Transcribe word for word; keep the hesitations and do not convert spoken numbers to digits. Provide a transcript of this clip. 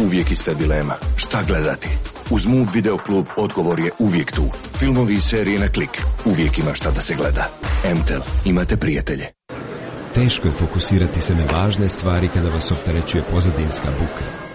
uvijek ista dilema. Šta gledati? Uz Move Video Klub odgovor je uvijek tu. Filmovi i serije na klik. Uvijek ima šta da se gleda. M T L. Imate prijatelje. Teško je fokusirati se na važne stvari kada vas opterećuje pozadinska buka.